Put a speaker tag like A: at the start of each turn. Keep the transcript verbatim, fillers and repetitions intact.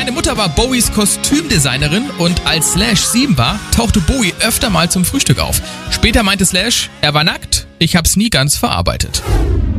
A: Meine Mutter war Bowies Kostümdesignerin und als Slash sieben war, tauchte Bowie öfter mal zum Frühstück auf. Später meinte Slash, er war nackt, ich hab's nie ganz verarbeitet.